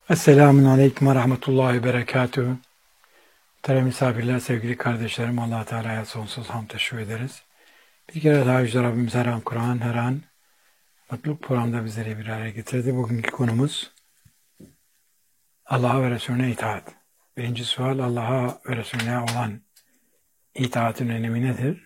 Esselamun Aleyküm ve Rahmetullahi ve Berekatuhu. Muhterem misafirler, sevgili kardeşlerim, Allah Teala'ya sonsuz hamd teşekkür ederiz. Bir kere daha Yüce Rabbimiz her an Kur'an, her an mutluluk programda bizleri bir araya getirdi. Bugünkü konumuz Allah'a ve Resulüne itaat. Birinci sual, Allah'a ve Resulüne olan itaatin önemi nedir?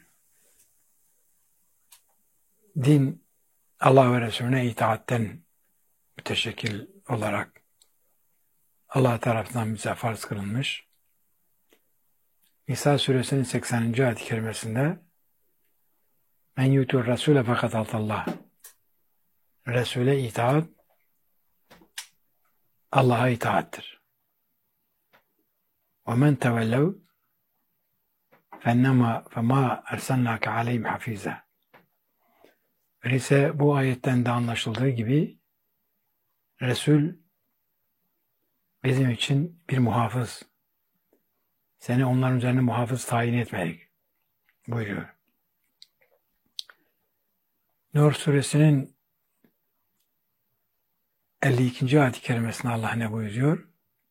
Din, Allah ve Resulüne itaatten müteşekkil olarak Allah tarafından bize farz kılınmış. Nisa suresinin 80. ayet-i kerimesinde Men yutur Rasule fakat Allah. Resul'e itaat Allah'a itaattir. Ve men tevellev fema ersennâke aleyhim hafize. Öyleyse bu ayetten de anlaşıldığı gibi Resul bizim için bir muhafız. Seni onların üzerine muhafız tayin etmedik buyuruyor. Nur suresinin 52. ayet-i kerimesinde Allah ne buyuruyor?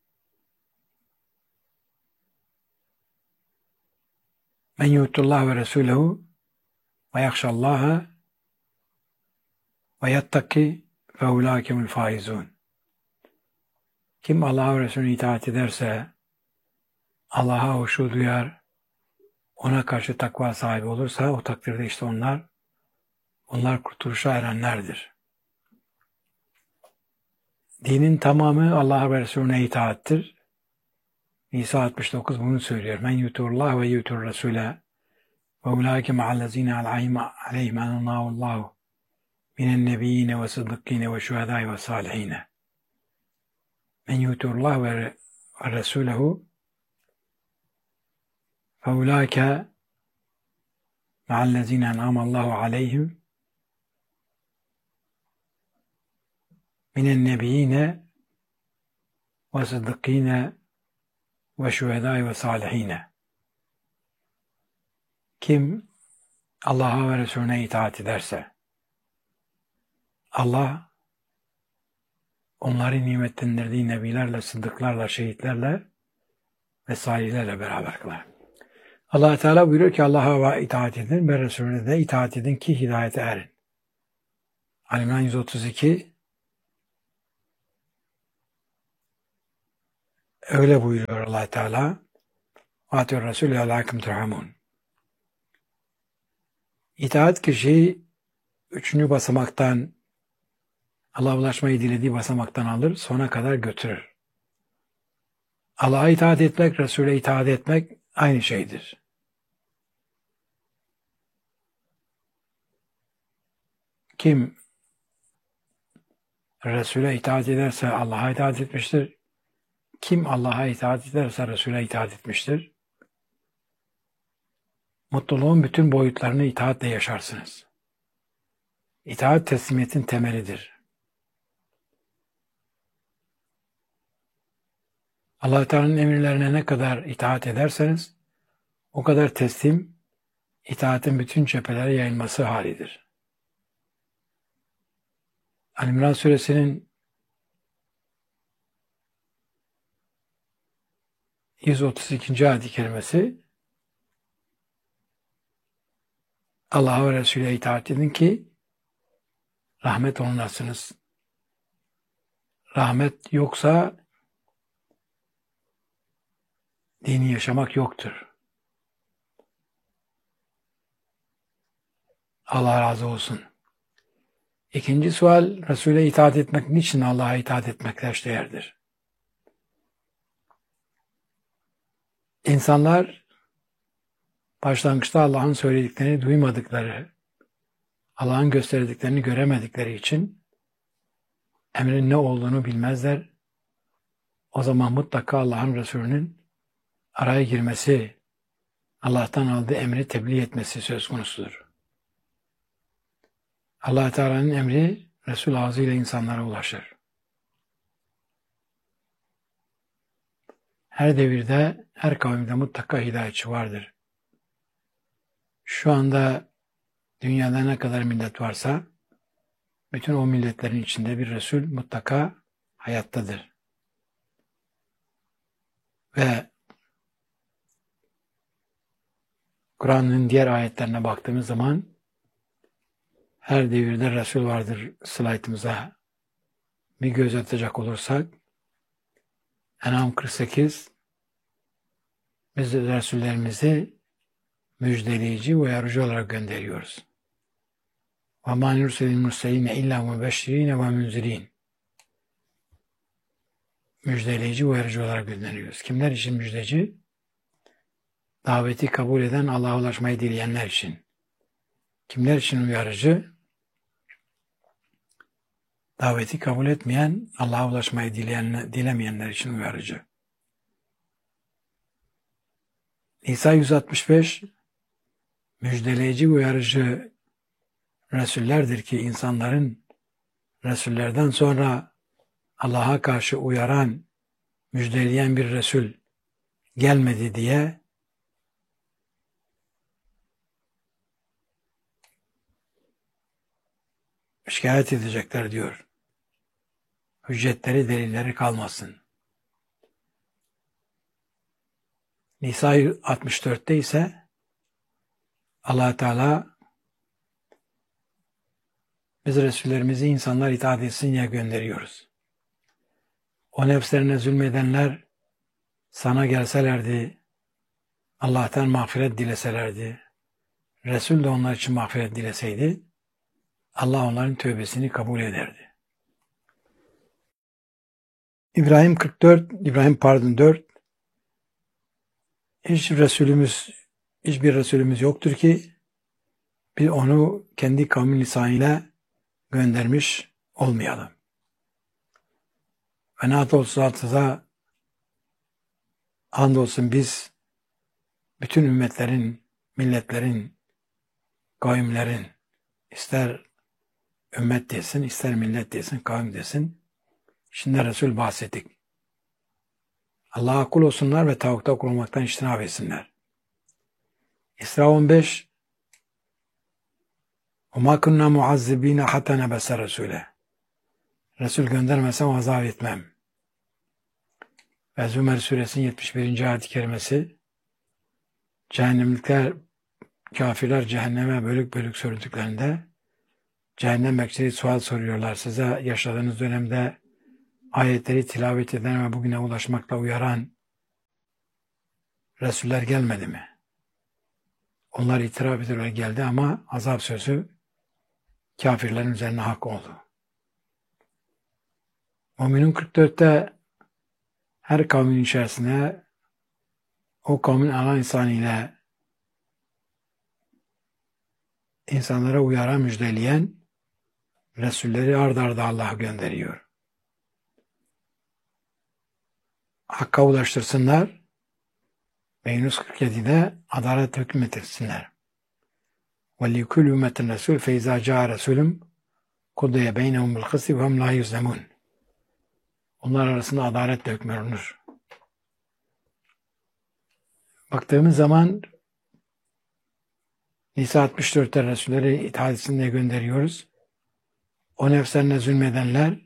Men yutullah ve Resulehu ve yakşallaha ve yattaki ve ulâkemül faizun. Kim Allah'a ve Resulüne itaat ederse, Allah'a hoşu duyar, ona karşı takva sahibi olursa o takdirde işte onlar kurtuluşa erenlerdir. Dinin tamamı Allah'a ve Resulüne itaattir. Nisa 69 bunu söylüyor. Men yuturullah ve yutur Resul'e ve ulaike ma'allezine aleyhim enallâhullahu minen nebiyyine ve sıddıkkine ve şuhedâi ve salihine. Men yuturullah ve Resulehu fe ulaike ma'allezine en'amallahu aleyhim minen nebiyyine ve sıddıkkine ve şuhedâi ve salihine. Kim Allah'a ve Resulüne itaat ederse, Allah onları nimetlendirdiği nebilerle, sıddıklarla, şehitlerle ve salihlerle beraber kılar. Allah Teala buyuruyor ki Allah'a itaat edin ve Resulüne de itaat edin ki hidayete erin. Ali İmran 132 öyle buyuruyor Allah Teala. Atıyor Resulü alâküm turhamun. İtaat kişiyi 3. basamaktan, Allah'a ulaşmayı dilediği basamaktan alır, sona kadar götürür. Allah'a itaat etmek, Resul'e itaat etmek aynı şeydir. Kim Resul'e itaat ederse Allah'a itaat etmiştir. Kim Allah'a itaat ederse Resul'e itaat etmiştir. Mutluluğun bütün boyutlarını itaatle yaşarsınız. İtaat teslimiyetin temelidir. Allah Teala'nın emirlerine ne kadar itaat ederseniz o kadar teslim, itaatin bütün cephelere yayılması halidir. Ali İmran suresinin 132. ayet-i kerimesi Allah'a ve Resulü'ne itaat edin ki rahmet olunasınız. Rahmet yoksa dini yaşamak yoktur. Allah razı olsun. İkinci sual, Resul'e itaat etmek niçin Allah'a itaat etmekle eşdeğerdir? İnsanlar başlangıçta Allah'ın söylediklerini duymadıkları, Allah'ın gösterdiklerini göremedikleri için emrin ne olduğunu bilmezler. O zaman mutlaka Allah'ın Resulü'nün araya girmesi, Allah'tan aldığı emri tebliğ etmesi söz konusudur. Allah Teala'nın emri Resul ağzıyla insanlara ulaşır. Her devirde, her kavimde mutlaka hidayetçi vardır. Şu anda dünyada ne kadar millet varsa, bütün o milletlerin içinde bir Resul mutlaka hayattadır. Ve Kur'an'ın diğer ayetlerine baktığımız zaman her devirde Resul vardır slaytımıza bir göz atacak olursak En'am 48 biz Resullerimizi müjdeleyici ve uyarıcı olarak gönderiyoruz. وَمَا نُرْسِلِ الْمُرْسَلِينَ اِلَّا مُبَشِّرِينَ وَمُنْزِرِينَ Müjdeleyici, uyarıcı olarak gönderiyoruz. Kimler için müjdeci? Daveti kabul eden, Allah'a ulaşmayı dileyenler için. Kimler için uyarıcı? Daveti kabul etmeyen, Allah'a ulaşmayı dilemeyenler için uyarıcı. Nisa 165 müjdeleyici, uyarıcı Resullerdir ki insanların Resullerden sonra Allah'a karşı uyaran, müjdeleyen bir Resul gelmedi diye şikayet edecekler diyor. Hüccetleri, delilleri kalmasın. Nisa 64'te ise Allah Teala biz Resullerimizi insanlar itaat etsin diye gönderiyoruz. O nefslerine zulmedenler sana gelselerdi, Allah'tan mağfiret dileselerdi, Resul de onlar için mağfiret dileseydi, Allah onların tövbesini kabul ederdi. İbrahim 4 hiçbir Resulümüz yoktur ki biz onu kendi kavmin lisanıyla göndermiş olmayalım. Ve Naat 36'da andolsun biz bütün ümmetlerin, milletlerin, kavimlerin ister ümmet desin, ister millet desin, kavim desin. Şimdi Resul bahsettik. Allah'a kul olsunlar ve tavukta kul olmaktan içtinab etsinler. İsra 15 وَمَا كُنَّا مُعَذِّب۪ينَ حَتَّى نَبَسَ رَسُولَهِ Resul göndermesem azap etmem. Ve Zümer suresinin 71. ayet-i kerimesi cehennemlikler, kafirler cehenneme bölük bölük sürdüklerinde cehennem bekçileri sual soruyorlar. Size yaşadığınız dönemde ayetleri tilavet eden ve bugüne ulaşmakla uyaran Resuller gelmedi mi? Onlar itiraf ediyorlar geldi ama azap sözü kafirlerin üzerine hak oldu. Müminun 44'te her kavmin içerisinde o kavmin ana insanıyla insanlara uyaran, müjdeleyen Resulleri ard arda Allah gönderiyor. Hakka ulaştırsınlar ve Yunus 47'de adalet hükmetsinler. وَلِيُكُلُّ اُمَّةٍ رَسُولٌ فَاِذَا جَاءَ رَسُولٌ قُضِيَ بَيْنَهُمْ بِالْقِسْطِ وَهُمْ لَا يُظْلَمُونَ Onlar arasında adaletle hükmedilir. Baktığımız zaman Nisa 64'te Resulleri itaat etsin diye gönderiyoruz. O nefslerine zulmedenler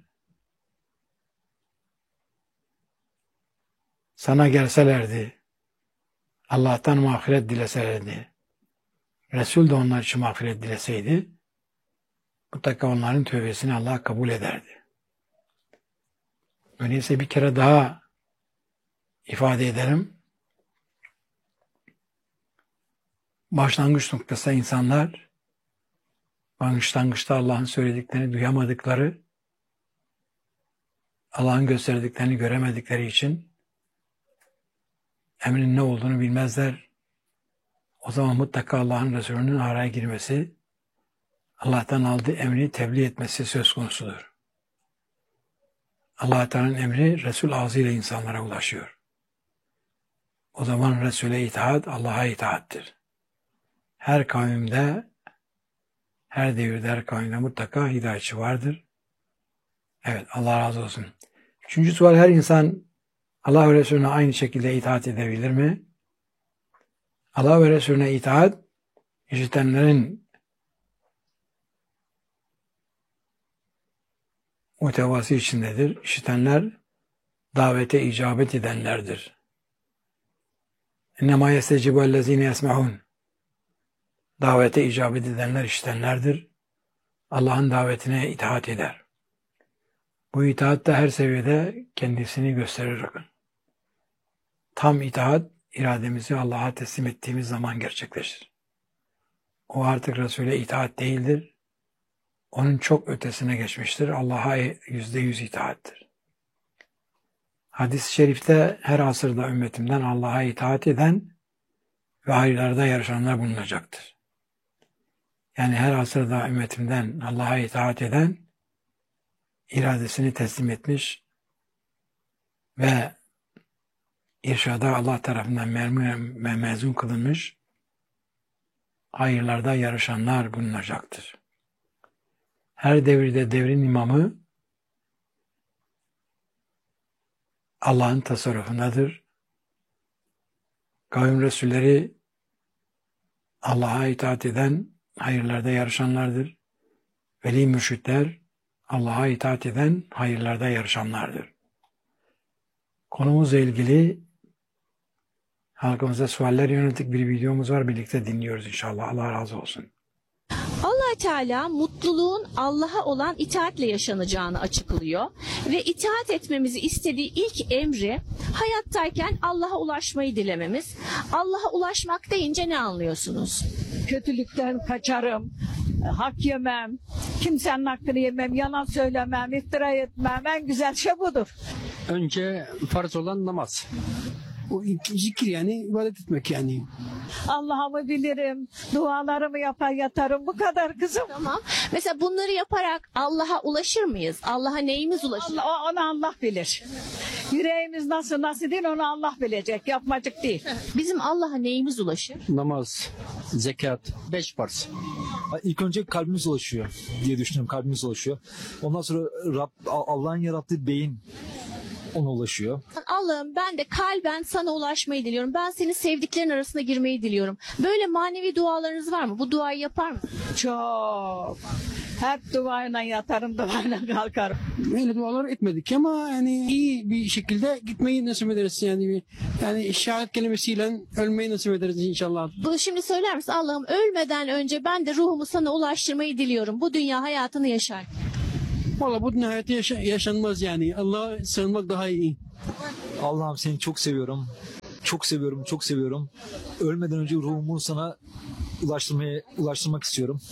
sana gelselerdi, Allah'tan mağfiret dileselerdi, Resul de onlar için mağfiret dileseydi, mutlaka onların tövbesini Allah kabul ederdi. Öyleyse bir kere daha ifade edelim. Başlangıç noktası insanlar, başlangıçta Allah'ın söylediklerini duyamadıkları, Allah'ın gösterdiklerini göremedikleri için emrin ne olduğunu bilmezler. O zaman mutlaka Allah'ın Resulü'nün araya girmesi, Allah'tan aldığı emri tebliğ etmesi söz konusudur. Allah Teala'nın emri Resul ağzıyla insanlara ulaşıyor. O zaman Resul'e itaat Allah'a itaattir. Her kavimde, her devirde, her kavimde mutlaka hidayetçi vardır. Evet, Allah razı olsun. Üçüncü sual, her insan Allah ve Resulüne aynı şekilde itaat edebilir mi? Allah ve Resulüne itaat, işitenlerin muhtevası içindedir. İşitenler davete icabet edenlerdir. İnnemâ yestecibü'llezîne yesma'ûn. Davete icabet edenler işitenlerdir. Allah'ın davetine itaat eder. Bu itaat da her seviyede kendisini gösterir. Tam itaat, irademizi Allah'a teslim ettiğimiz zaman gerçekleşir. O artık Resul'e itaat değildir. Onun çok ötesine geçmiştir. Allah'a %100 itaattir. Hadis-i şerifte her asırda ümmetimden Allah'a itaat eden ve hayırlarda yarışanlar bulunacaktır. Yani her asırda ümmetimden Allah'a itaat eden, iradesini teslim etmiş ve irşada Allah tarafından mezun kılınmış, hayırlarda yarışanlar bulunacaktır. Her devirde devrin imamı Allah'ın tasarrufundadır. Kavim Resulleri Allah'a itaat eden, hayırlarda yarışanlardır. Veli mürşitler Allah'a itaat eden, hayırlarda yarışanlardır. Konumuzla ilgili halkımıza sualler yönelik bir videomuz var. Birlikte dinliyoruz inşallah. Allah razı olsun. Allah Teala mutluluğun Allah'a olan itaatle yaşanacağını açıklıyor ve itaat etmemizi istediği ilk emri hayattayken Allah'a ulaşmayı dilememiz. Allah'a ulaşmak deyince ne anlıyorsunuz? Kötülükten kaçarım, hak yemem, kimsenin hakkını yemem, yalan söylemem, iftira etmem. En güzel şey budur. Önce farz olan namaz. O zikir yani ibadet etmek yani. Allah'ımı bilirim, dualarımı yapar yatarım. Bu kadar kızım. Tamam. Mesela bunları yaparak Allah'a ulaşır mıyız? Allah'a neyimiz ulaşır? Onu Allah bilir. Yüreğimiz nasıl değil onu Allah bilecek. Yapmacık değil. Bizim Allah'a neyimiz ulaşır? Namaz, zekat, 5 farz. İlk önce kalbimiz ulaşıyor diye düşünüyorum. Kalbimiz ulaşıyor. Ondan sonra Allah'ın yarattığı beyin ona ulaşıyor. Allah'ım ben de kalben sana ulaşmayı diliyorum. Ben senin sevdiklerin arasına girmeyi diliyorum. Böyle manevi dualarınız var mı? Bu duayı yapar mısın? Çok. Hep duayla yatarım, duayla kalkarım. Öyle dualar etmedik ama yani iyi bir şekilde gitmeyi nasip ederiz yani. Yani şehadet kelimesiyle ölmeyi nasip ederiz inşallah. Bunu şimdi söyler misin? Allah'ım ölmeden önce ben de ruhumu sana ulaştırmayı diliyorum. Bu dünya hayatını yaşar. Valla bu dünya hayatı yaşanmaz yani. Allah'a sığınmak daha iyi. Allah'ım seni çok seviyorum. Çok seviyorum, çok seviyorum. Ölmeden önce ruhumu sana ulaştırmak istiyorum.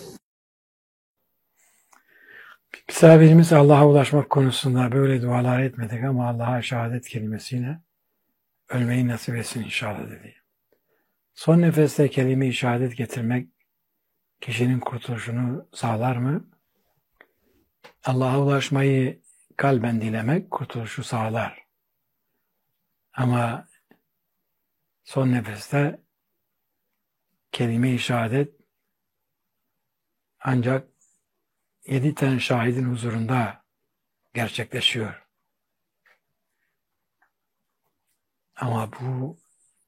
Misafirimiz Allah'a ulaşmak konusunda böyle dualar etmedik ama Allah'a şehadet kelimesiyle ölmeyi nasip etsin inşallah dedi. Son nefeste kelime-i şehadet getirmek kişinin kurtuluşunu sağlar mı? Allah'a ulaşmayı kalben dilemek kurtuluşu sağlar. Ama son nefeste kelime-i şehadet ancak 7 tane şahidin huzurunda gerçekleşiyor. Ama bu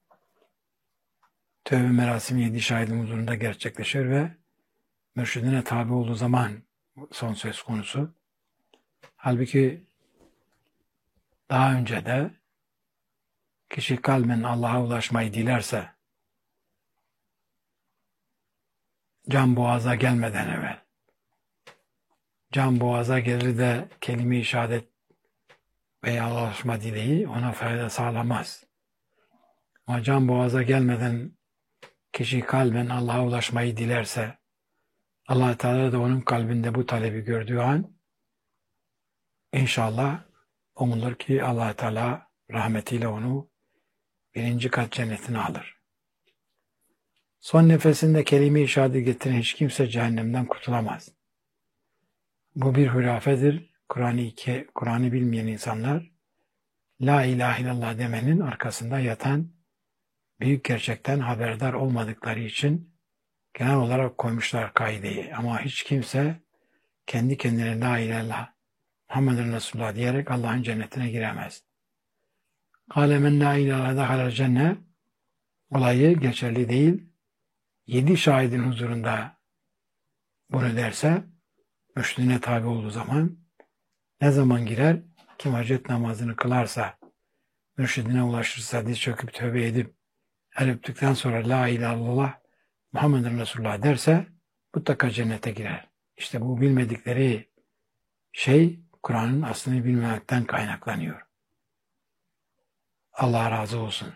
tövbe merasimi 7 şahidin huzurunda gerçekleşir ve mürşidine tabi olduğu zaman son söz konusu. Halbuki daha önce de kişi kalben Allah'a ulaşmayı dilerse can boğaza gelmeden evvel can boğaza gelir de kelime-i şehadet veya ulaşma dileği ona fayda sağlamaz. Ama can boğaza gelmeden kişi kalben Allah'a ulaşmayı dilerse Allah Teala da onun kalbinde bu talebi gördüğü an İnşallah umulur ki Allah Teala rahmetiyle onu 1. kat cennetine alır. Son nefesinde kelime-i şehadet getiren hiç kimse cehennemden kurtulamaz. Bu bir hurafedir. Kur'an'ı bilmeyen insanlar La ilahe illallah demenin arkasında yatan büyük gerçekten haberdar olmadıkları için genel olarak koymuşlar kaideyi. Ama hiç kimse kendi kendine La ilahe illallah Muhammeden Resulullah diyerek Allah'ın cennetine giremez. Kâle men la ilahe dehalel cennet olayı geçerli değil. 7 şahidin huzurunda bunu derse mürşidine tabi olduğu zaman ne zaman girer? Kim hacet namazını kılarsa, mürşidine ulaşırsa, diz çöküp tövbe edip el öptükten sonra la ilahe illallah Muhammeden Resulullah derse mutlaka cennete girer. İşte bu bilmedikleri şey Kur'an'ın aslını bilmemekten kaynaklanıyor. Allah razı olsun.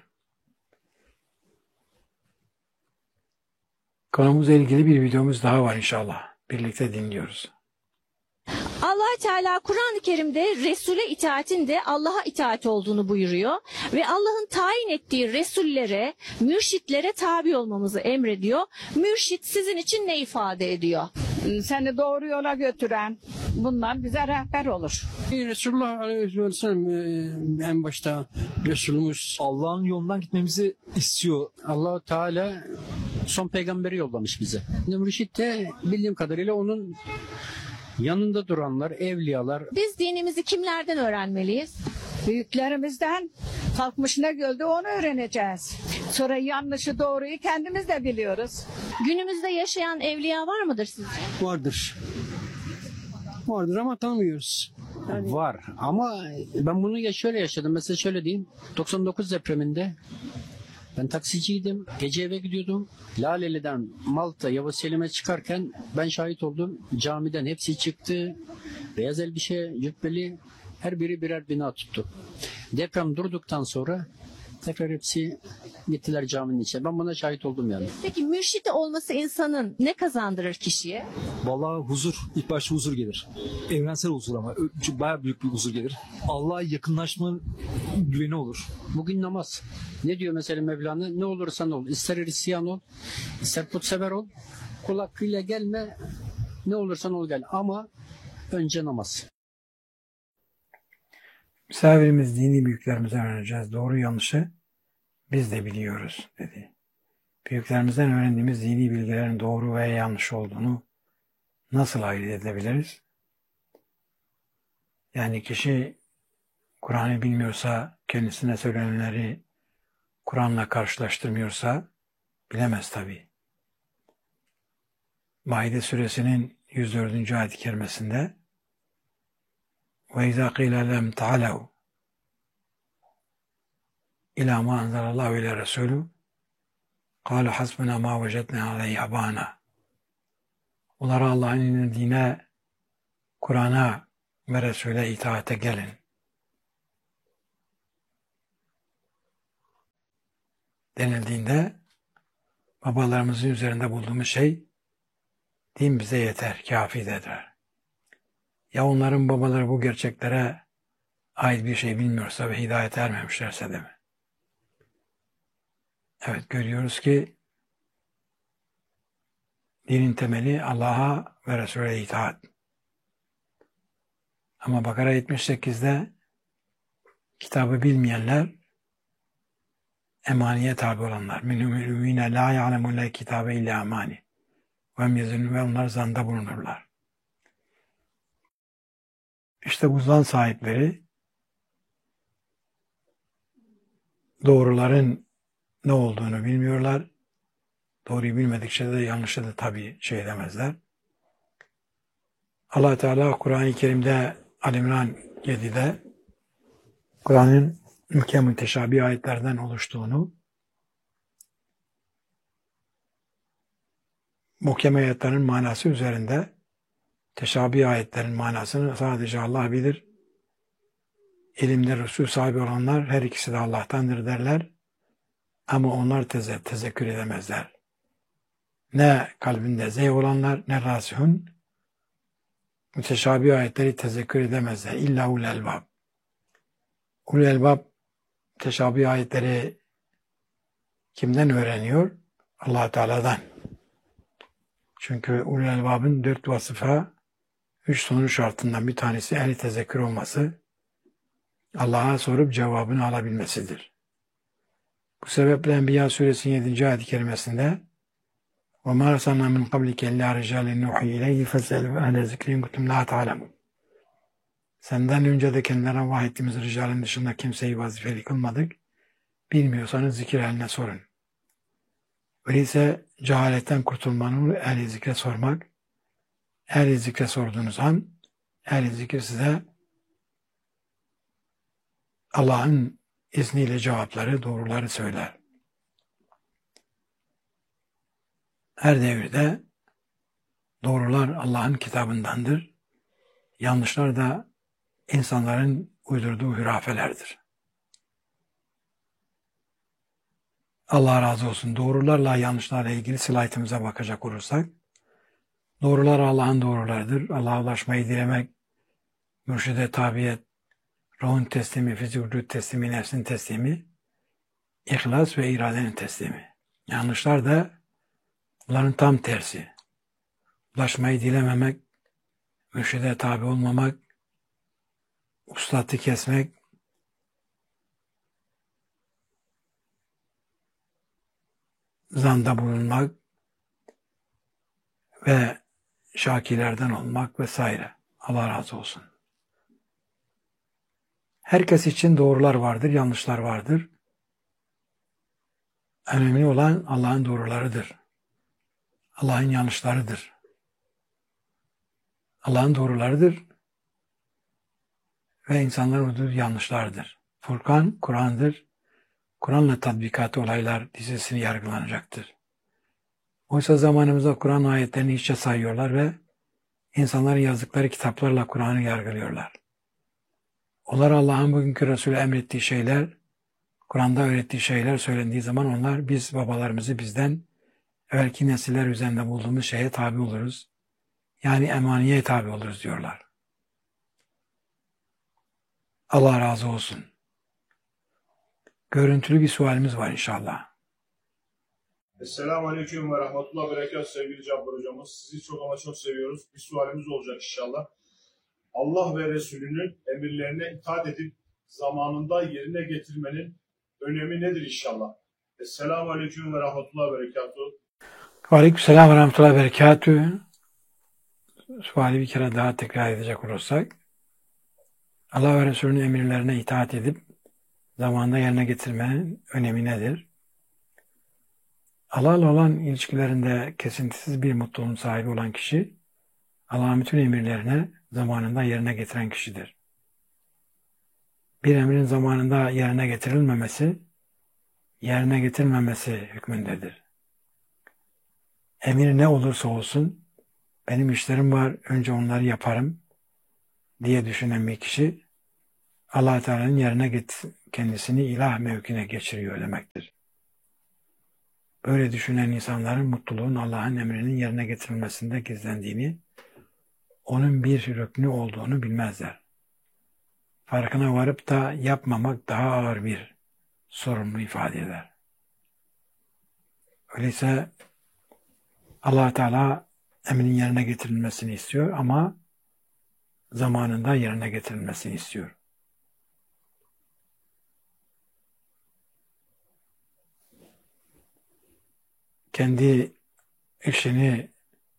Konumuzla ilgili bir videomuz daha var inşallah. Birlikte dinliyoruz. Allah Teala Kur'an-ı Kerim'de Resul'e itaatin de Allah'a itaat olduğunu buyuruyor ve Allah'ın tayin ettiği Resullere, mürşitlere tabi olmamızı emrediyor. Mürşit sizin için ne ifade ediyor? Seni doğru yola götüren, bunlar bize rehber olur. Resulullah Aleyhisselam en başta Resulümüz Allah'ın yolundan gitmemizi istiyor. Allah-u Teala son peygamberi yollamış bize. Mürşit de bildiğim kadarıyla onun yanında duranlar, evliyalar. Biz dinimizi kimlerden öğrenmeliyiz? Büyüklerimizden kalkmış ne gördü onu öğreneceğiz. Sonra yanlışı doğruyu kendimiz de biliyoruz. Günümüzde yaşayan evliya var mıdır sizce? Vardır. Vardır ama tanımıyoruz. Var ama ben bunu şöyle yaşadım. Mesela şöyle diyeyim. 99 depreminde ben taksiciydim. Gece eve gidiyordum. Laleli'den Malta Yavuz Selim'e çıkarken ben şahit oldum. Camiden hepsi çıktı. Beyaz elbise, cübbeli, her biri birer bina tuttu. Deprem durduktan sonra tekrar hepsi gittiler caminin içine. Ben buna şahit oldum yani. Peki mürşit olması insanın ne kazandırır kişiye? Vallahi huzur. İlk başta huzur gelir. Evrensel huzur ama. Bayağı büyük bir huzur gelir. Allah'a yakınlaşmanın güveni olur. Bugün namaz. Ne diyor mesela Mevlana? Ne olursan ol. İster Hristiyan ol, ister putsever ol. Kul hakkıyla gelme. Ne olursan ol gel. Ama önce namaz. Misafirimiz dini büyüklerimize öğreneceğiz. Doğru yanlışı biz de biliyoruz dedi. Büyüklerimizden öğrendiğimiz dini bilgilerin doğru veya yanlış olduğunu nasıl ayırt edebiliriz? Yani kişi Kur'an'ı bilmiyorsa, kendisine söylenenleri Kur'an'la karşılaştırmıyorsa bilemez tabii. Maide suresinin 104. ayet-i kerimesinde وَاِذَا قِيلَ لَمْ تَعَلَوْا اِلَى مَا اَنْزَلَ اللّٰهُ اِلَى رَسُولُهُ قَالُوا حَسْبُنَا مَا وَجَدْنَا عَلَيْهِ آبَانَا. Onlara Allah'ın indirdiğine, Kur'an'a ve Resul'e itaate gelin. Denildiğinde babalarımızın üzerinde bulduğumuz şey din bize yeter, kafidir. Ya onların babaları bu gerçeklere ait bir şey bilmiyorsa ve hidayete ermemişlerse de mi? Evet, görüyoruz ki dinin temeli Allah'a ve Resul'e itaat. Ama Bakara 78'de kitabı bilmeyenler, emaniye tabi olanlar. Minhum ümine la ya'lemun la kitabe illa amani. Ve onlar zanda bulunurlar. İşte bu zan sahipleri doğruların ne olduğunu bilmiyorlar. Doğruyu bilmedikçe de yanlışı da tabii şey edemezler. Allah Teala Kur'an-ı Kerim'de Ali-İmran 7'de Kur'an'ın muhkem müteşabih ayetlerden oluştuğunu, muhkem ayetlerin manası üzerinde teşabih ayetlerin manasını sadece Allah bilir. İlimde Resul sahibi olanlar her ikisi de Allah'tandır derler. Ama onlar tezekkür edemezler. Ne kalbinde zevk olanlar ne rasihun müteşabih ayetleri tezekkür edemezler. İlla ulul elbab. Ulul elbab teşabih ayetleri kimden öğreniyor? Allah Teala'dan. Çünkü ulul elbabın 4 vasıfa, 3 sonuç şartından bir tanesi ehli tezekkür olması, Allah'a sorup cevabını alabilmesidir. Bu sebeple Enbiya suresinin 7. ayet-i kerimesinde وَمَا رَسَلْنَا مِنْ قَبْلِكَ اِلَّا رِجَالٍ نُوحِي اِلَيْهِ فَاسْأَلُوا اَهْلَ ذِكْرِ اِنْ كُنْتُمْ لَا تَعْلَمُونَ. Senden önce de kendilerine vahyettiğimiz ricalin dışında kimseyi vazifeli kılmadık. Bilmiyorsanız zikir ehline sorun. Öyleyse cehaletten kurtulmanın ehli zikre sormak, ehli zikre sorduğunuz an ehli zikir size Allah'ın izniyle cevapları, doğruları söyler. her devirde doğrular Allah'ın kitabındandır. Yanlışlar da insanların uydurduğu hurafelerdir. Allah razı olsun. Doğrularla yanlışlarla ilgili slaytımıza bakacak olursak, doğrular Allah'ın doğrularıdır. Allah'a ulaşmayı dilemek, mürşide tabiyet, ruhun teslimi, vücudun teslimi, nefsin teslimi, ihlas ve iradenin teslimi. Yanlışlar da bunların tam tersi. Ulaşmayı dilememek, mürşide tabi olmamak, uslatı kesmek, zanda bulunmak ve şakilerden olmak vesaire. Allah razı olsun. Herkes için doğrular vardır, yanlışlar vardır. Önemli olan Allah'ın doğrularıdır. Allah'ın yanlışlarıdır. Allah'ın doğrularıdır ve insanların uyduğu yanlışlardır. Furkan, Kur'an'dır. Kur'an'la tatbikatı olaylar dizisini yargılanacaktır. Oysa zamanımızda Kur'an ayetlerini hiççe sayıyorlar ve insanların yazdıkları kitaplarla Kur'an'ı yargılıyorlar. Onlar Allah'ın bugünkü Resulü emrettiği şeyler, Kur'an'da öğrettiği şeyler söylendiği zaman onlar biz babalarımızı bizden evvelki nesiller üzerinde bulduğumuz şeye tabi oluruz. Yani emaniye tabi oluruz diyorlar. Allah razı olsun. Görüntülü bir sualimiz var inşallah. Esselamu Aleyküm ve Rahmetullah Berekat sevgili Cabbar hocamız. Sizi çok ama çok seviyoruz. Bir sualimiz olacak inşallah. Allah ve Resulünün emirlerine itaat edip zamanında yerine getirmenin önemi nedir inşallah? Esselamu Aleyküm ve Rahmetullah Berekatuhu. Aleykümselam ve Rahmetullah Berekatuhu. Suali bir kere daha tekrar edecek olursak, Allah ve Resulünün emirlerine itaat edip zamanında yerine getirmenin önemi nedir? Allah'la olan ilişkilerinde kesintisiz bir mutluluğun sahibi olan kişi, Allah'ın bütün emirlerine zamanında yerine getiren kişidir. Bir emrin zamanında yerine getirilmemesi hükmündedir. Emir ne olursa olsun, benim işlerim var, önce onları yaparım diye düşünen bir kişi, Allah-u Teala'nın yerine kendisini ilah mevkine geçiriyor demektir. Böyle düşünen insanların mutluluğun Allah'ın emrinin yerine getirilmesinde gizlendiğini, onun bir rüknü olduğunu bilmezler. Farkına varıp da yapmamak daha ağır bir sorumlu ifade eder. Öyleyse Allah Teala emrin yerine getirilmesini istiyor ama zamanında yerine getirilmesini istiyor. Kendi işini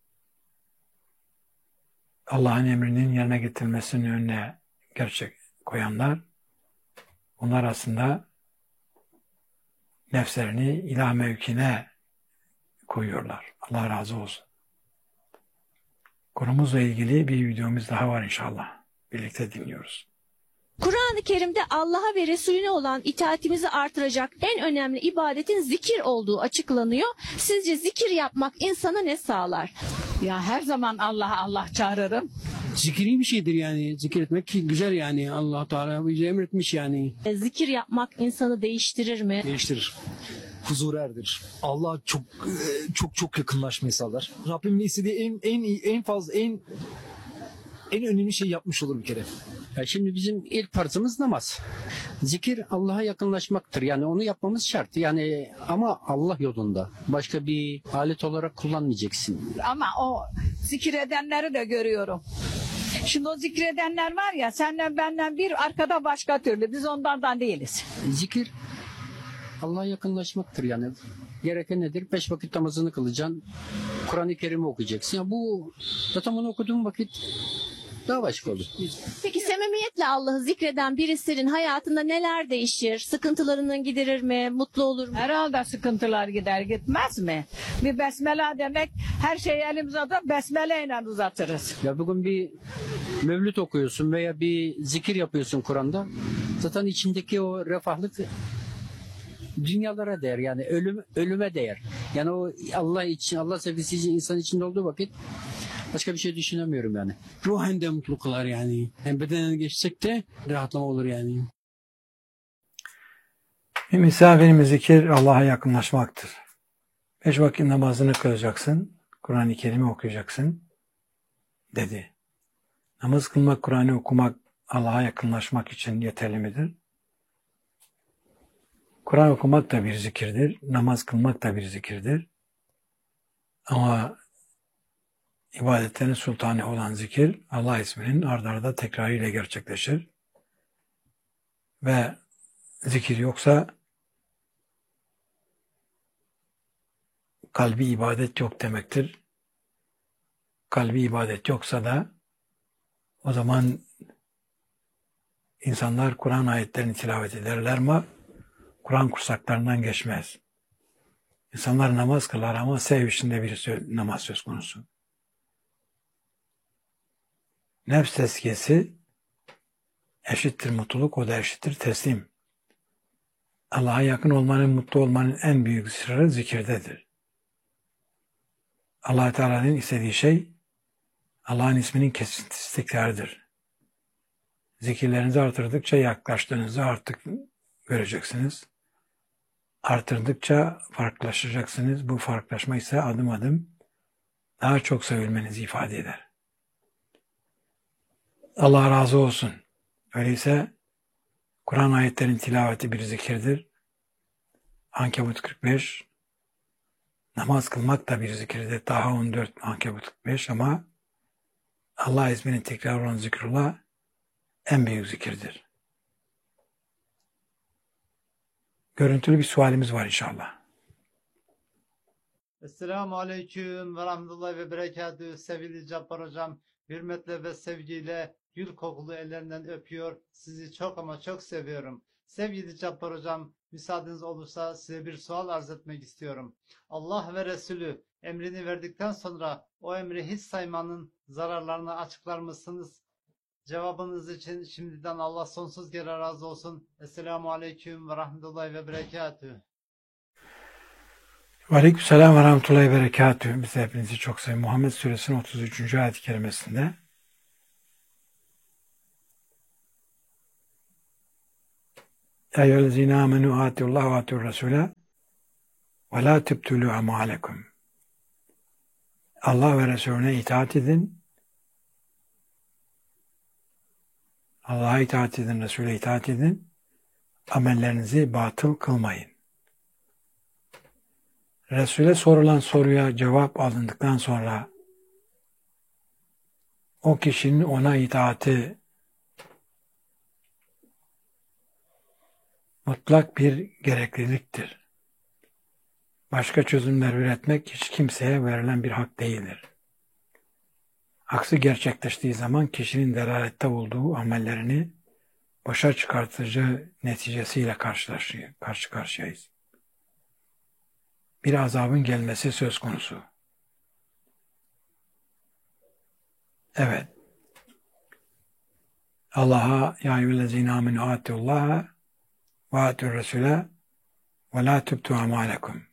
Allah'ın emrinin yerine getirilmesinin önüne gerçek koyanlar, onlar aslında nefslerini ilah mevkine koyuyorlar. Allah razı olsun. Konumuzla ilgili bir videomuz daha var inşallah. Birlikte dinliyoruz. Kur'an-ı Kerim'de Allah'a ve Resulüne olan itaatimizi artıracak en önemli ibadetin zikir olduğu açıklanıyor. Sizce zikir yapmak insana ne sağlar? Ya her zaman Allah çağırırım. Zikri bir şeydir yani. Zikir etmek güzel yani. Allah Teala bize emretmiş yani. Zikir yapmak insanı değiştirir mi? Değiştirir. Huzur erdirir. Allah çok yakınlaşmayı sağlar. Rabbimin istediği en önemli şey yapmış olur bir kere. Ya şimdi bizim ilk farzımız namaz. Zikir Allah'a yakınlaşmaktır. Yani onu yapmamız şart. Yani ama Allah yolunda. Başka bir alet olarak kullanmayacaksın. Ama o zikredenleri de görüyorum. Şimdi o zikredenler var ya, senden benden bir arkada başka türlü. Biz onlardan değiliz. Zikir Allah'a yakınlaşmaktır yani. Gereken nedir? 5 vakit namazını kılacaksın. Kur'an-ı Kerim'i okuyacaksın. Ya bu zaten bunu okuduğun vakit daha başka olur. Peki samimiyetle Allah'ı zikreden birisinin hayatında neler değişir? Sıkıntılarının giderir mi? Mutlu olur mu? Herhalde sıkıntılar gider gitmez mi? Bir besmele demek, her şeyi elimize atıp besmeleyle uzatırız. Ya bugün bir mevlüt okuyorsun veya bir zikir yapıyorsun Kur'an'da. Zaten içindeki o refahlık dünyalara değer yani ölüme değer. Yani o Allah için, Allah sevgisi için insan içinde olduğu vakit başka bir şey düşünemiyorum yani. Ruhen de mutlu kılar yani. Hem bedenen geçsek de rahatlama olur yani. Bir misafirin zikir Allah'a yakınlaşmaktır. 5 vakit namazını kılacaksın, Kur'an-ı Kerim'i okuyacaksın dedi. Namaz kılmak, Kur'an'ı okumak Allah'a yakınlaşmak için yeterli midir? Kur'an okumak da bir zikirdir, namaz kılmak da bir zikirdir. Ama ibadetlerin sultanı olan zikir Allah isminin ard arda tekrarıyla gerçekleşir. Ve zikir yoksa kalbi ibadet yok demektir. Kalbi ibadet yoksa da o zaman insanlar Kur'an ayetlerini tilavet ederler ama Kur'an kursaklarından geçmez. İnsanlar namaz kılar ama sev içinde bir namaz söz konusu. Nefs tezkiyesi eşittir mutluluk, o da eşittir teslim. Allah'a yakın olmanın, mutlu olmanın en büyük sırrı zikirdedir. Allah Teala'nın istediği şey Allah'ın isminin kesintisiz tekrarıdır. Zikirlerinizi artırdıkça yaklaştığınızı artık göreceksiniz. Artırdıkça farklılaşacaksınız. Bu farklılaşma ise adım adım daha çok sevilmenizi ifade eder. Allah razı olsun. Öyleyse Kur'an ayetlerinin tilaveti bir zikirdir. Ankebut 45, namaz kılmak da bir zikirdir. Taha 14, Ankebut 45 ama Allah isminin tekrar olan zikrullah en büyük zikirdir. Görüntülü bir sualimiz var inşallah. Esselamu Aleyküm ve Rahmetullahi ve Berekatühü. Sevgili Cabbar Hocam, hürmetle ve sevgiyle gül kokulu ellerinden öpüyor. Sizi çok ama çok seviyorum. Sevgili Cabbar Hocam, müsaadeniz olursa size bir sual arz etmek istiyorum. Allah ve Resulü emrini verdikten sonra o emri hiç saymanın zararlarını açıklar mısınız? Cevabınız için şimdiden Allah sonsuz kere razı olsun. Esselamu Aleyküm ve Rahmetullahi ve Berekatühü. Aleykümselam ve rahmetullahi ve berekatühü. Biz de hepinizi çok seviyoruz. Muhammed Suresinin 33. ayet-i kerimesinde Ya eyyühellezine amenu atiullah ve atiur rasule ve la tübtülü amalekum. Allah ve Resulüne itaat edin. Allah'a itaat edin, Resul'e itaat edin. Amellerinizi batıl kılmayın. Resul'e sorulan soruya cevap alındıktan sonra o kişinin ona itaati mutlak bir gerekliliktir. Başka çözümler üretmek hiç kimseye verilen bir hak değildir. Aksi gerçekleştiği zaman kişinin delalette olduğu amellerini boşa çıkartıcı neticesiyle karşı karşıyayız. Bir azabın gelmesi söz konusu. Evet. Allah'a ya eyyühellezine amenu atiullaha ve atiur resule ve la tübtü amalekum.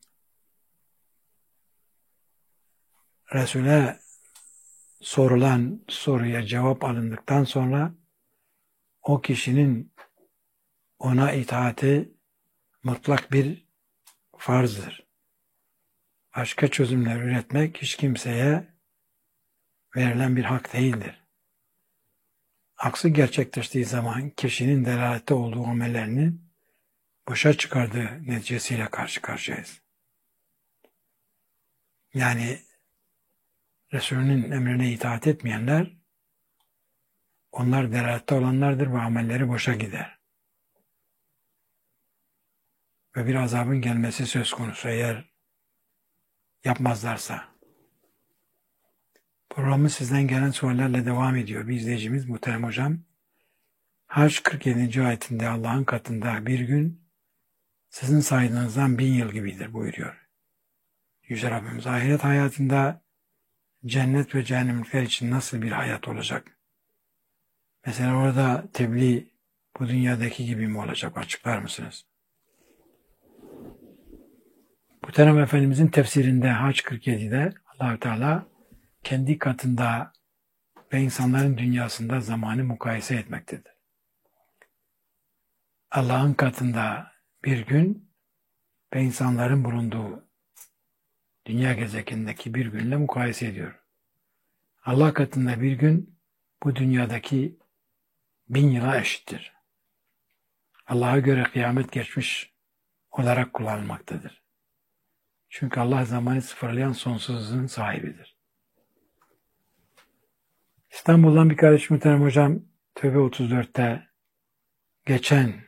Resul'e sorulan soruya cevap alındıktan sonra o kişinin ona itaati mutlak bir farzdır. Başka çözümler üretmek hiç kimseye verilen bir hak değildir. Aksi gerçekleştiği zaman kişinin delalette olduğu amellerinin boşa çıkardığı neticesiyle karşı karşıyayız. Yani Resulünün emrine itaat etmeyenler, onlar delalette olanlardır ve amelleri boşa gider. Ve bir azabın gelmesi söz konusu eğer yapmazlarsa. Programı sizden gelen sorularla devam ediyor. Bir izleyicimiz Muhterem Hocam, Hac 47. ayetinde Allah'ın katında bir gün sizin saydığınızdan 1000 yıl gibidir buyuruyor. Yüce Rabbimiz ahiret hayatında cennet ve cehennemlikler için nasıl bir hayat olacak? Mesela orada tebliğ bu dünyadaki gibi mi olacak? Açıklar mısınız? Bu Muhterem Efendimizin tefsirinde Hac 47'de Allah-u Teala kendi katında ve insanların dünyasında zamanı mukayese etmektedir. Allah'ın katında bir gün ve insanların bulunduğu dünya gezegenindeki bir günle mukayese ediyor. Allah katında bir gün bu dünyadaki 1000 yıla eşittir. Allah'a göre kıyamet geçmiş olarak kullanılmaktadır. Çünkü Allah zamanı sıfırlayan sonsuzluğun sahibidir. İstanbul'dan bir kardeşim muhterem hocam Tövbe 34'te geçen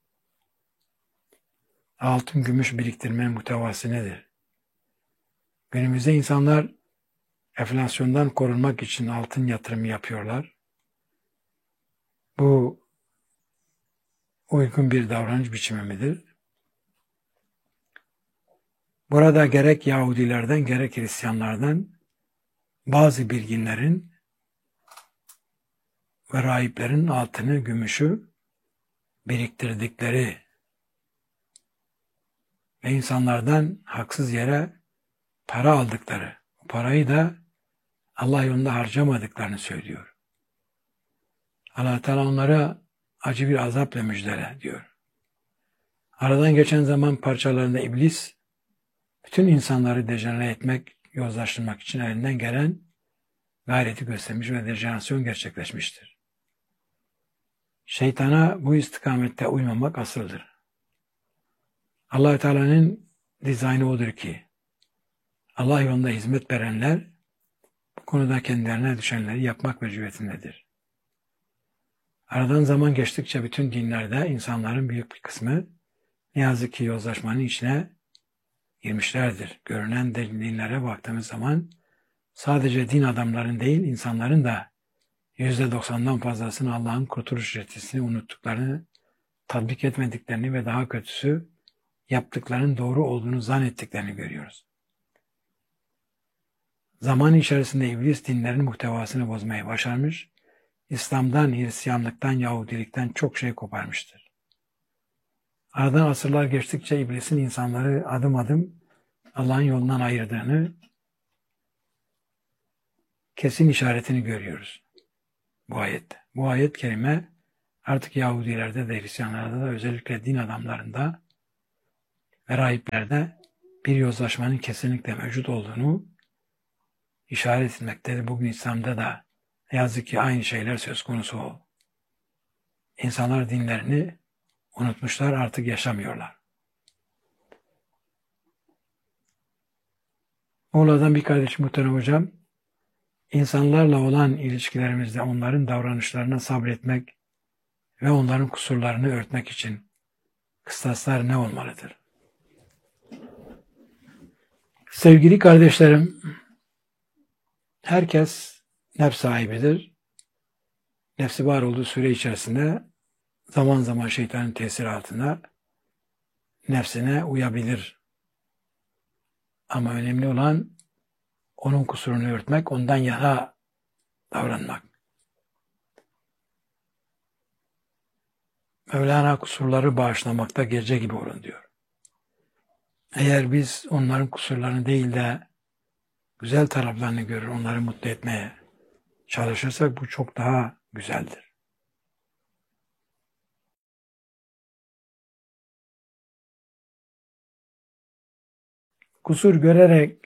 altın gümüş biriktirmenin muhtevası nedir? Günümüzde insanlar enflasyondan korunmak için altın yatırımı yapıyorlar. Bu uygun bir davranış biçimi midir? Burada gerek Yahudilerden gerek Hristiyanlardan bazı bilginlerin ve rahiplerin altını, gümüşü biriktirdikleri ve insanlardan haksız yere para aldıkları, bu parayı da Allah yolunda harcamadıklarını söylüyor. Allah Teala onlara acı bir azapla müjdele diyor. Aradan geçen zaman parçalarında iblis bütün insanları dejenere etmek, yozlaştırmak için elinden gelen gayreti göstermiş ve dejenerasyon gerçekleşmiştir. Şeytana bu istikamette uymamak asıldır. Allah Teala'nın dizaynı odur ki Allah yolunda hizmet verenler bu konuda kendilerine düşenleri yapmak mecburiyetindedir. Aradan zaman geçtikçe bütün dinlerde insanların büyük bir kısmı ne yazık ki yozlaşmanın içine girmişlerdir. Görünen dinlere baktığımız zaman sadece din adamların değil insanların da %90'dan fazlasını Allah'ın kurtuluş reçetesini unuttuklarını, tatbik etmediklerini ve daha kötüsü yaptıklarının doğru olduğunu zannettiklerini görüyoruz. Zaman içerisinde iblis dinlerin muhtevasını bozmayı başarmış, İslam'dan, Hristiyanlıktan, Yahudilikten çok şey koparmıştır. Aradan asırlar geçtikçe iblisin insanları adım adım Allah'ın yolundan ayırdığını, kesin işaretini görüyoruz bu ayette. Bu ayet kerime artık Yahudilerde de Hristiyanlarda da özellikle din adamlarında ve rahiplerde bir yozlaşmanın kesinlikle mevcut olduğunu işaret etmektedir. Bugün İslam'da da ne yazık ki aynı şeyler söz konusu o. İnsanlar dinlerini unutmuşlar, artık yaşamıyorlar. Muğla'dan bir kardeşim muhterem hocam, insanlarla olan ilişkilerimizde onların davranışlarına sabretmek ve onların kusurlarını örtmek için kıstaslar ne olmalıdır? Sevgili kardeşlerim, herkes nefs sahibidir. Nefsi var olduğu süre içerisinde zaman zaman şeytanın tesiri altında nefsine uyabilir. Ama önemli olan onun kusurunu örtmek, ondan yana davranmak. Mevlana kusurları bağışlamakta gece gibi olun diyor. Eğer biz onların kusurlarını değil de güzel taraflarını görür, onları mutlu etmeye çalışırsak bu çok daha güzeldir. Kusur görerek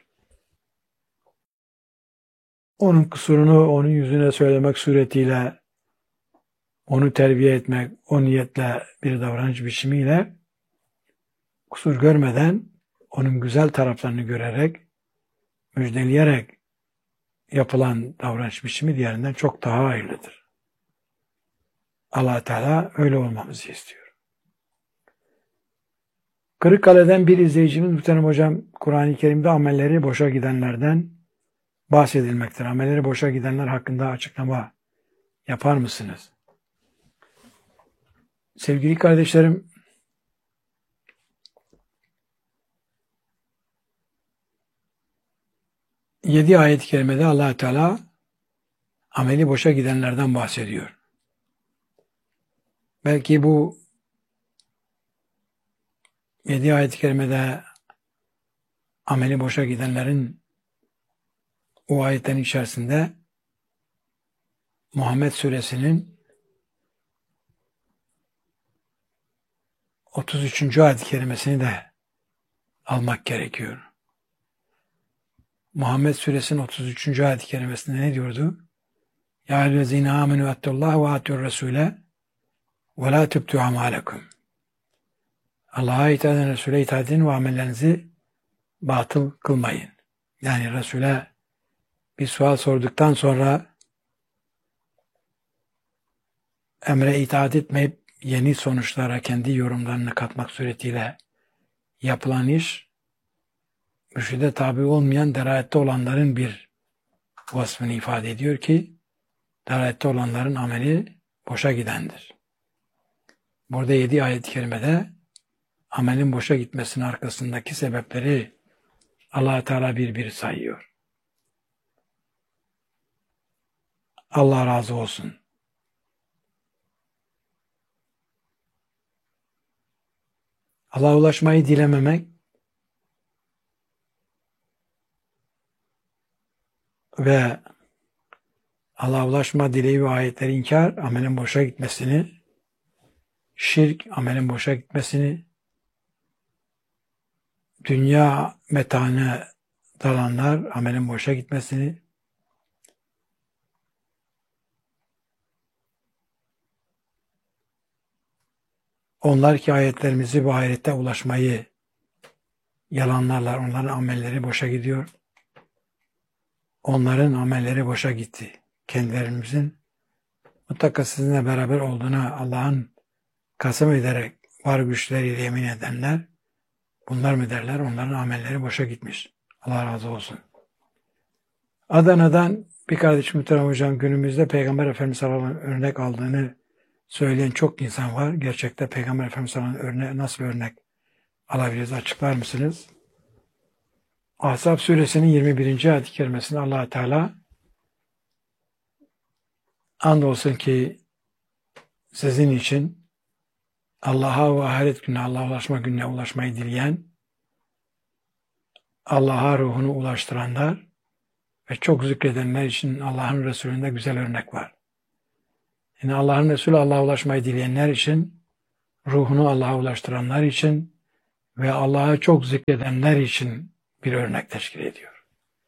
onun kusurunu onun yüzüne söylemek suretiyle onu terbiye etmek, o niyetle bir davranış biçimiyle kusur görmeden onun güzel taraflarını görerek, müjdeleyerek yapılan davranış biçimi diğerinden çok daha hayırlıdır. Allah Teala öyle olmamızı istiyor. Kırıkkale'den bir izleyicimiz muhterem hocam, Kur'an-ı Kerim'de amelleri boşa gidenlerden bahsedilmektir. Amelleri boşa gidenler hakkında açıklama yapar mısınız? Sevgili kardeşlerim, yedi ayet-i kerimede Allah Teala ameli boşa gidenlerden bahsediyor. Belki bu 7 ayet-i kerimede ameli boşa gidenlerin o ayetlerin içerisinde Muhammed Suresinin 33. ayet-i kerimesini de almak gerekiyor. Muhammed Suresinin 33. ayet-i kerimesinde ne diyordu? Ya eyyühellezine amenu ettellaha ve atiur resule ve la tübtü amalekum. Allah'a itaat edin, Resul'e itaat edin ve amellerinizi batıl kılmayın. Yani Resul'e bir sual sorduktan sonra emre itaat etmeyip yeni sonuçlara kendi yorumlarını katmak suretiyle yapılan iş, mürşide tabi olmayan derayette olanların bir vasfını ifade ediyor ki, derayette olanların ameli boşa gidendir. Burada 7 ayet-i kerimede amelin boşa gitmesinin arkasındaki sebepleri Allah Teala bir bir sayıyor. Allah razı olsun. Allah'a ulaşmayı dilememek ve Allah'a ulaşma dileği ve ayetleri inkar, amelin boşa gitmesini, şirk, amelin boşa gitmesini, dünya metaını dalanlar, amelin boşa gitmesini, onlar ki ayetlerimizi bu ahirette ulaşmayı yalanlarlar, onların amelleri boşa gidiyor. Onların amelleri boşa gitti. Kendilerimizin mutlaka sizinle beraber olduğuna Allah'ın kasem ederek var güçleriyle yemin edenler, bunlar mı derler? Onların amelleri boşa gitmiş. Allah razı olsun. Adana'dan bir kardeşim muhterem hocam günümüzde Peygamber Efendimiz sallallahu aleyhi ve sellem örnek aldığını söyleyen çok insan var. Gerçekte Peygamber Efendimiz sallallahu aleyhi ve sellem nasıl bir örnek alabiliriz? Açıklar mısınız? Ahzab suresinin 21. ayet-i kerimesinde Allah Teala andolsun ki sizin için Allah'a ve ahiret gününe, Allah'a ulaşma gününe ulaşmayı dileyen, Allah'a ruhunu ulaştıranlar ve çok zikredenler için Allah'ın Resulü'nde güzel örnek var. Yani Allah'ın Resulü Allah'a ulaşmayı dileyenler için, ruhunu Allah'a ulaştıranlar için ve Allah'a çok zikredenler için bir örnek teşkil ediyor.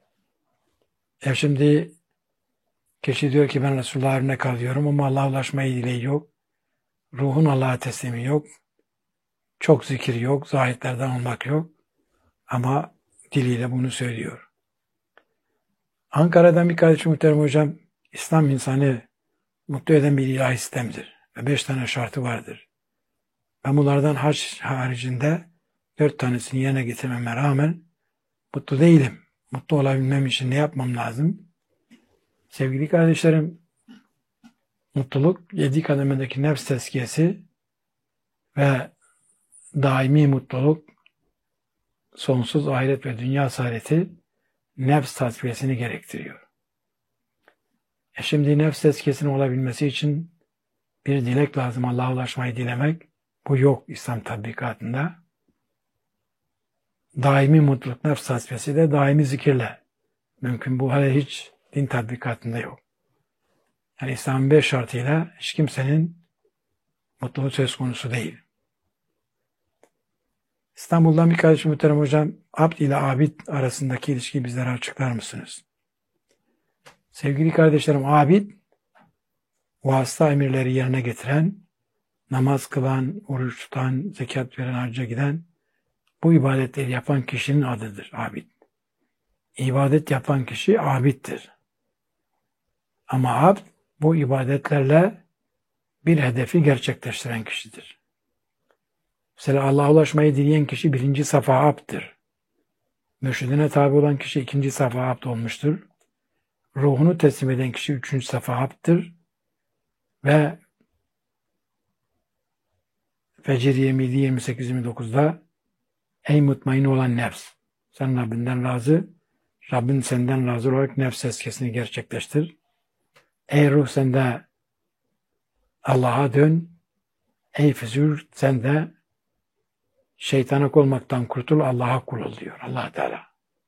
Şimdi kişi diyor ki ben Resulullah'a örnek alıyorum ama Allah'a ulaşmayı dileği yok. Ruhun Allah'a teslimi yok. Çok zikir yok. Zahitlerden olmak yok. Ama diliyle bunu söylüyor. Ankara'dan bir kardeşim muhterem hocam, İslam insanı mutlu eden bir ilahi sistemdir. Ve 5 tane şartı vardır. Ben bunlardan hac haricinde 4 tanesini yerine getirmeme rağmen mutlu değilim. Mutlu olabilmem için ne yapmam lazım? Sevgili kardeşlerim, mutluluk 7 kademedeki nefs tezkiyesi ve daimi mutluluk, sonsuz ahiret ve dünya saadeti nefs tasfiyesini gerektiriyor. Şimdi nefs tezkiyesinin olabilmesi için bir dilek lazım. Allah'a ulaşmayı dilemek. Bu yok İslam tatbikatında. Daimi mutluluk, nefs tasfiyesi de daimi zikirle mümkün. Bu hala hiç din tatbikatında yok. Yani İslam'ın 5 şartıyla hiç kimsenin mutluluğu söz konusu değil. İstanbul'dan bir kardeşim muhterem hocam, abd ile abid arasındaki ilişkiyi bizlere açıklar mısınız? Sevgili kardeşlerim, abid, vasıta emirleri yerine getiren, namaz kılan, oruç tutan, zekat veren, hacca giden, bu ibadetleri yapan kişinin adıdır abid. İbadet yapan kişi abiddir. Ama abd, bu ibadetlerle bir hedefi gerçekleştiren kişidir. Mesela Allah'a ulaşmayı dileyen kişi 1. safa abddir. Mürşidine tabi olan kişi 2. safa abd olmuştur. Ruhunu teslim eden kişi 3. safa abddir. Ve Fecr 27-28-29'da ey mutmain olan nefs, sen Rabbinden razı, Rabbin senden razı olarak nefs tezkiyesini gerçekleştir. Ey ruh sen de Allah'a dön. Ey füzur sen de şeytana kul olmaktan kurtul, Allah'a kul ol diyor Allah Teala.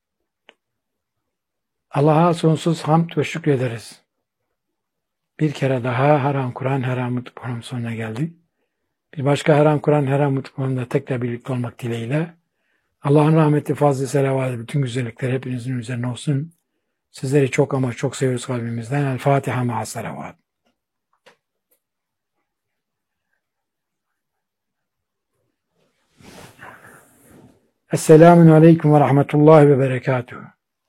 Allah'a sonsuz hamd ve şükrederiz. Bir kere daha haram Kur'an, haram mutlu program sonuna geldik. Bir başka haram Kur'an, haram mutlu programda tekrar birlikte olmak dileğiyle. Allah'ın rahmeti, fazla selavatı, bütün güzellikler hepinizin üzerine olsun. Sizleri çok ama çok seviyoruz kalbimizden. El Fatiha ma'a selavat. Esselamun aleyküm ve rahmetullahi ve berekatuhu.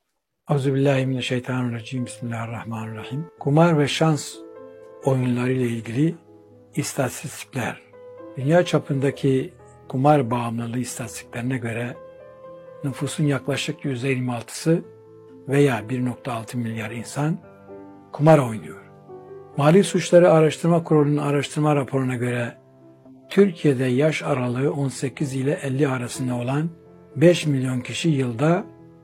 Euzubillahimineşşeytanirracim. Bismillahirrahmanirrahim. Kumar ve şans oyunları ile ilgili istatistikler. Dünya çapındaki kumar bağımlılığı istatistiklerine göre nüfusun yaklaşık %26'sı veya 1,6 milyar insan kumar oynuyor. Mali Suçları Araştırma Kurulu'nun araştırma raporuna göre Türkiye'de yaş aralığı 18 ile 50 arasında olan 5 milyon kişi yılda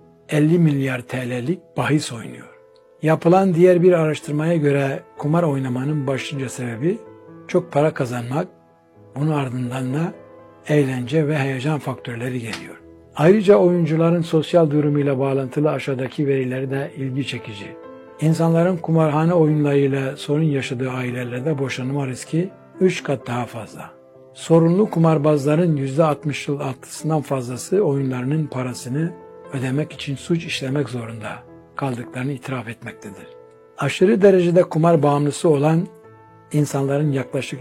50 milyar TL'lik bahis oynuyor. Yapılan diğer bir araştırmaya göre kumar oynamanın başlıca sebebi çok para kazanmak, bunun ardından da eğlence ve heyecan faktörleri geliyor. Ayrıca oyuncuların sosyal durumuyla bağlantılı aşağıdaki verileri de ilgi çekici. İnsanların kumarhane oyunlarıyla sorun yaşadığı ailelerde boşanma riski 3 kat daha fazla. Sorunlu kumarbazların %66'sından fazlası oyunlarının parasını ödemek için suç işlemek zorunda kaldıklarını itiraf etmektedir. Aşırı derecede kumar bağımlısı olan insanların yaklaşık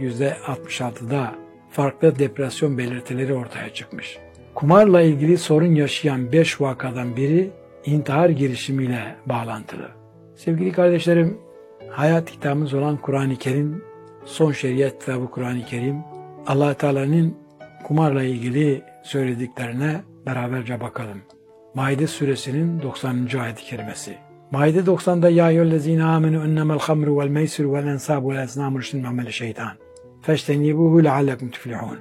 %66'da farklı depresyon belirtileri ortaya çıkmış. Kumarla ilgili sorun yaşayan 5 vakadan biri intihar girişimiyle bağlantılı. Sevgili kardeşlerim, hayat kitabımız olan Kur'an-ı Kerim, son şeriat kitabı Kur'an-ı Kerim, Allah Teala'nın kumarla ilgili söylediklerine beraberce bakalım. Maide suresinin 90. ayet-i kerimesi. Maide 90'da ya eyyühellezine amenu ennemel hamru vel meysir vel ensabu vel esnamu rüştün me'ameli şeytan. Feştenibuhu leallekum tuflihun.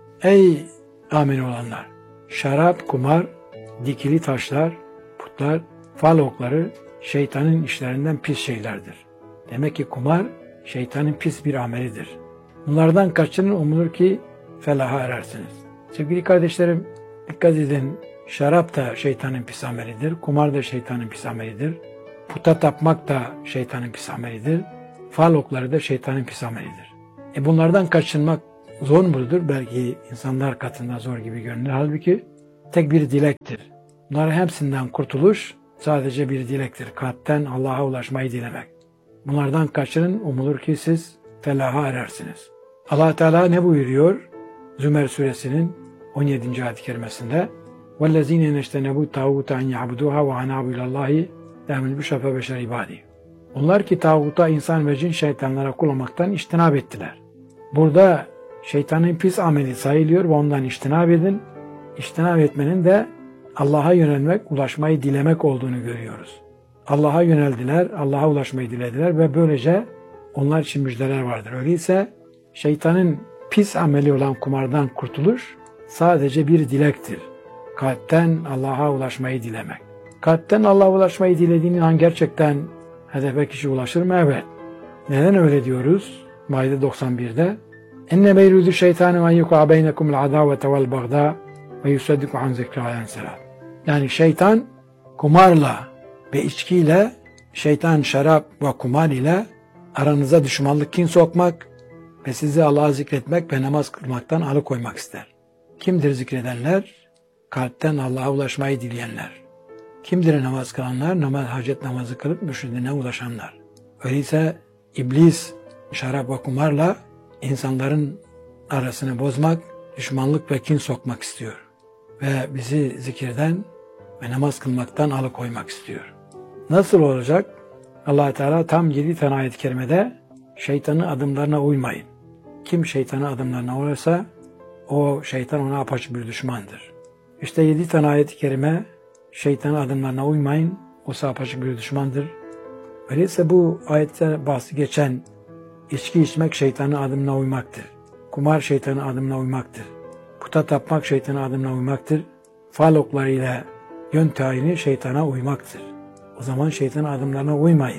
Ey amin olanlar! Şarap, kumar, dikili taşlar, putlar, fal okları şeytanın işlerinden pis şeylerdir. Demek ki kumar şeytanın pis bir amelidir. Bunlardan kaçının umulur ki felaha erersiniz. Sevgili kardeşlerim, dikkat edin. Şarap da şeytanın pis amelidir. Kumar da şeytanın pis amelidir. Puta tapmak da şeytanın pis amelidir. Fal okları da şeytanın pis amelidir. Bunlardan kaçınmak zor mudur? Belki insanlar katında zor gibi görünür. Halbuki tek bir dilektir. Bunların hepsinden kurtuluş sadece bir dilektir. Kalpten Allah'a ulaşmayı dilemek. Bunlardan kaçının umulur ki siz felaha erersiniz. Allah Teala ne buyuruyor? Zümer suresinin 17. ayet-i kerimesinde وَالَّذ۪ينَ نَشْتَنَبُوا تَاغُوتَ اَنْ يَعْبُدُوهَا وَعَنَابُوا اِلَى اللّٰهِ دَمِنْ بُشَفَ بَشَرِ ibadi. Onlar ki tağuta, insan ve cin şeytanlara kul olmaktan iştinab ettiler. Burada şeytanın pis ameli sayılıyor ve ondan iştinab edin. İştinab etmenin de Allah'a yönelmek, ulaşmayı dilemek olduğunu görüyoruz. Allah'a yöneldiler, Allah'a ulaşmayı dilediler ve böylece onlar için müjdeler vardır. Öyleyse şeytanın pis ameli olan kumardan kurtuluş sadece bir dilektir. Kalpten Allah'a ulaşmayı dilemek. Kalpten Allah'a ulaşmayı dilediğin an gerçekten hedefe kişi ulaşır mı? Evet. Neden öyle diyoruz? Maide 91'de enne beyrüdü şeytanı en yuk'a beynekumul adavete vel bagda ve yusaddiku an zikrâ enselat. Yani şeytan kumarla ve içkiyle, şeytan şarap ve kumar ile aranıza düşmanlık, kin sokmak ve sizi Allah'a zikretmek ve namaz kılmaktan alıkoymak ister. Kimdir zikredenler? Kalpten Allah'a ulaşmayı dileyenler. Kimdir namaz kılanlar? Hacet namazı kılıp mürşidine ulaşanlar. Öyleyse iblis şarap ve kumarla insanların arasını bozmak, düşmanlık ve kin sokmak istiyor. Ve bizi zikirden ve namaz kılmaktan alıkoymak istiyor. Nasıl olacak? Allah Teala tam 7 tane ayet-i kerimede şeytanın adımlarına uymayın. Kim şeytanın adımlarına uyarsa o şeytan ona apaçık bir düşmandır. İşte 7 tane ayet-i kerime şeytanın adımlarına uymayın, o apaçık bir düşmandır. Öyleyse bu ayette bahsi geçen içki içmek şeytanın adımına uymaktır. Kumar şeytanın adımına uymaktır. Puta tapmak şeytanın adımına uymaktır. Fal oklarıyla yön tayini şeytana uymaktır. O zaman şeytanın adımlarına uymayın.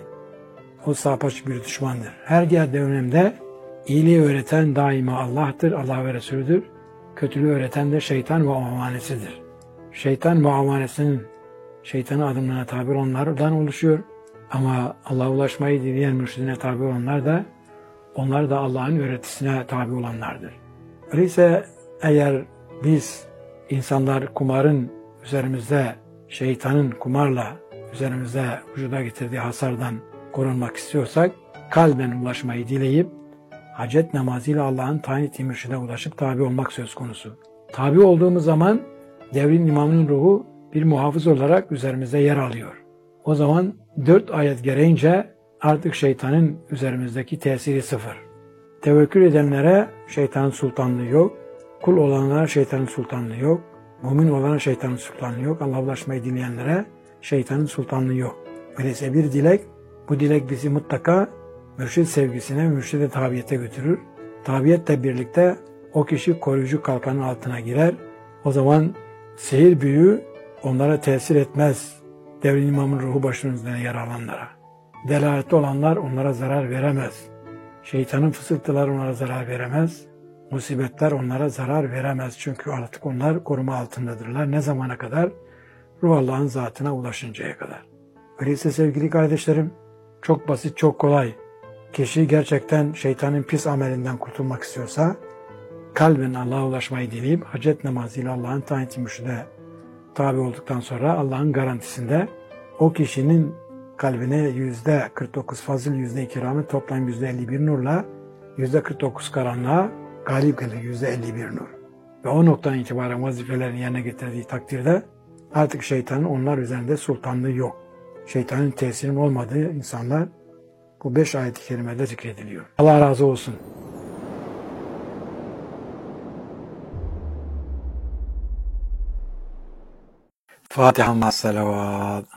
O apaçık bir düşmandır. Her yerde önemde iyiliği öğreten daima Allah'tır, Allah ve Resulüdür. kötülüğü öğreten de şeytan ve avanesidir. Şeytan ve avanesinin, şeytanın adımlarına tabi olanlardan oluşuyor. Ama Allah'a ulaşmayı dileyen mürşidine tabi olanlar da, onlar da Allah'ın öğretisine tabi olanlardır. Öyleyse eğer biz insanlar kumarın üzerimizde, şeytanın kumarla üzerimizde vücuda getirdiği hasardan korunmak istiyorsak, kalben ulaşmayı dileyip, hacet namazıyla Allah'ın tayin ettiği mürşide ulaşıp tabi olmak söz konusu. Tabi olduğumuz zaman devrin imamının ruhu bir muhafız olarak üzerimizde yer alıyor. O zaman 4 ayet gereğince artık şeytanın üzerimizdeki tesiri sıfır. Tevekkül edenlere şeytanın sultanlığı yok. Kul olanlara şeytanın sultanlığı yok. Mümin olana şeytanın sultanlığı yok. Allah'a ulaşmayı dileyenlere şeytanın sultanlığı yok. Öyleyse bir dilek, bu dilek bizi mutlaka mürşid sevgisine, mürşide tabiyete götürür. Tabiyetle birlikte o kişi koruyucu kalkanın altına girer. O zaman sihir büyü onlara tesir etmez. Devrin imamın ruhu başının üzerine yer alanlara. Delaletli olanlar onlara zarar veremez. Şeytanın fısıltıları onlara zarar veremez. Musibetler onlara zarar veremez. Çünkü artık onlar koruma altındadırlar. Ne zamana kadar? Ruh Allah'ın zatına ulaşıncaya kadar. Öyleyse sevgili kardeşlerim, çok basit, çok kolay. Kişi gerçekten şeytanın pis amelinden kurtulmak istiyorsa, kalben Allah'a ulaşmayı dileyip, hacet namazıyla Allah'ın tayin ettiği mürşide tabi olduktan sonra Allah'ın garantisinde o kişinin kalbine %49 fazıl, %2 rahmet, toplam %51 nurla %49 karanlığa galip gelir, %51 nur. Ve o noktadan itibaren vazifelerini yerine getirdiği takdirde artık şeytanın onlar üzerinde sultanlığı yok. Şeytanın tesirinin olmadığı insanlar bu 5 ayet-i kerimede zikrediliyor. Allah razı olsun. Fatiha ma'as salavat.